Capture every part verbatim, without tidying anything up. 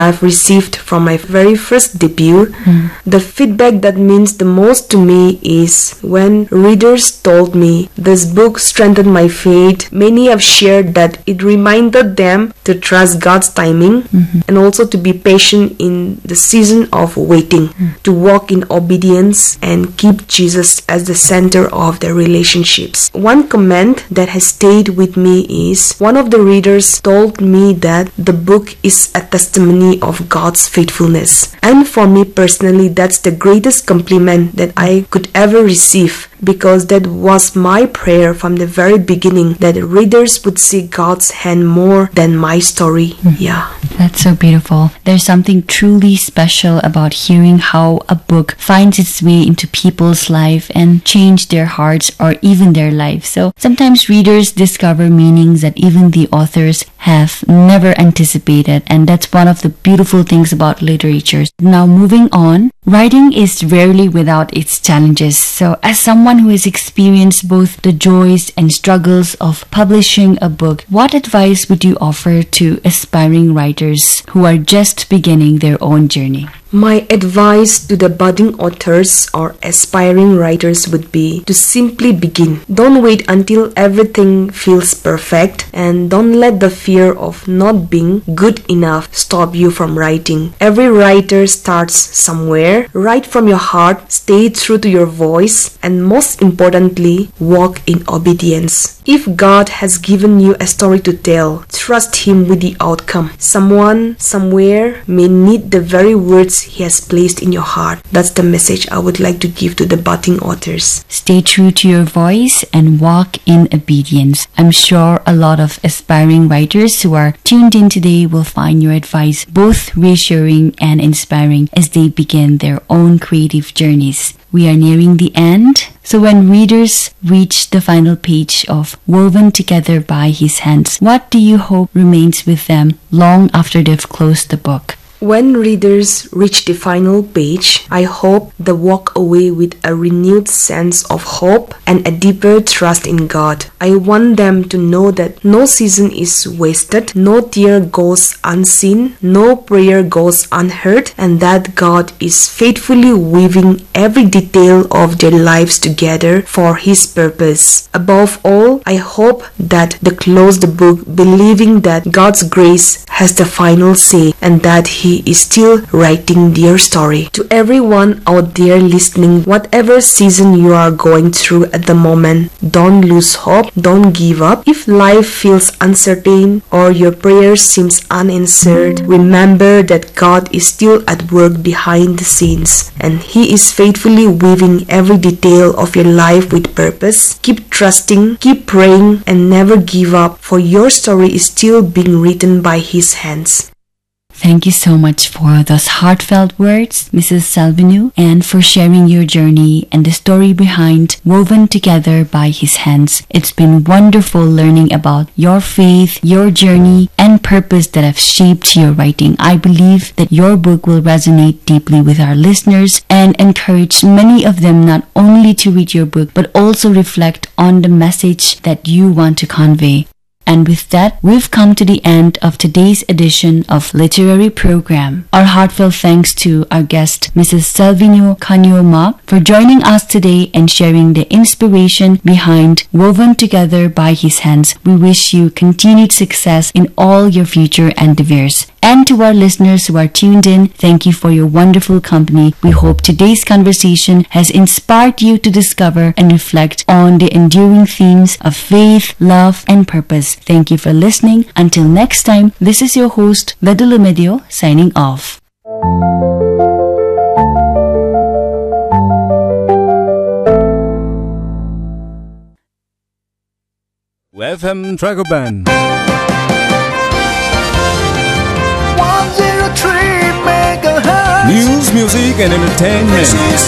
I've received from my very first debut. Mm. The feedback that means the most to me is when readers told me this book strengthened my faith. Many have shared that it reminded them to trust God's timing, mm-hmm. and also to be patient in the season of waiting, mm. to walk in obedience and keep Jesus as the center of their relationships. One comment that has stayed with me is one of the readers told me that the book is a testimony of God's faithfulness. And for me personally, that's the greatest compliment that I could ever receive, because that was my prayer from the very beginning, that readers would see God's hand more than my story. Mm-hmm. Yeah. That's so beautiful. There's something truly special about hearing how a book finds its way into people's life and change their hearts or even their lives. So sometimes readers discover meanings that even the authors have never anticipated, and that's one of the beautiful things about literature. Now moving on, writing is rarely without its challenges. So as someone who has experienced both the joys and struggles of publishing a book, what advice would you offer to aspiring writers who are just beginning their own journey? My advice to the budding authors or aspiring writers would be to simply begin. Don't wait until everything feels perfect, and don't let the fear of not being good enough stop you from writing. Every writer starts somewhere. Write from your heart, stay true to your voice, and most importantly, walk in obedience. If God has given you a story to tell, trust Him with the outcome. Someone, somewhere may need the very words He has placed in your heart. That's the message I would like to give to the budding authors. Stay true to your voice and walk in obedience. I'm sure a lot of aspiring writers who are tuned in today will find your advice both reassuring and inspiring as they begin their own creative journeys. We are nearing the end. So when readers reach the final page of Woven Together by His Hands, what do you hope remains with them long after they've closed the book? When readers reach the final page, I hope they walk away with a renewed sense of hope and a deeper trust in God. I want them to know that no season is wasted, no tear goes unseen, no prayer goes unheard, and that God is faithfully weaving every detail of their lives together for His purpose. Above all, I hope that they close the book believing that God's grace has the final say and that He is still writing their story. To everyone out there listening, whatever season you are going through at the moment, don't lose hope, don't give up. If life feels uncertain or your prayer seems unanswered, remember that God is still at work behind the scenes, and He is faithfully weaving every detail of your life with purpose. Keep trusting, keep praying, and never give up, for your story is still being written by His hands. Thank you so much for those heartfelt words, Missus Salvinu, and for sharing your journey and the story behind Woven Together by His Hands. It's been wonderful learning about your faith, your journey, and purpose that have shaped your writing. I believe that your book will resonate deeply with our listeners and encourage many of them not only to read your book, but also reflect on the message that you want to convey. And with that, we've come to the end of today's edition of Literary Program. Our heartfelt thanks to our guest, Missus Salvinu Kanyo Mak, for joining us today and sharing the inspiration behind Woven Together by His Hands. We wish you continued success in all your future endeavors. And to our listeners who are tuned in, thank you for your wonderful company. We hope today's conversation has inspired you to discover and reflect on the enduring themes of faith, love, and purpose. Thank you for listening. Until next time, this is your host, Vedula Medio, signing off. F M Tragoban. News, music, and entertainment.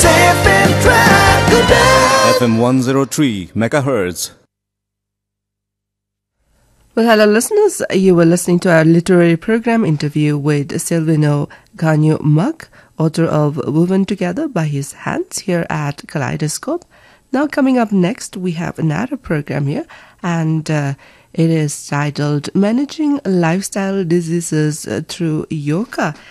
F M one oh three megahertz. Well, hello listeners. You were listening to our literary program interview with Salvinu Kanyo Mak, author of Woven Together by His Hands, here at Kaleidoscope. Now coming up next, we have another program here, and uh, It is titled Managing Lifestyle Diseases Through Yoga.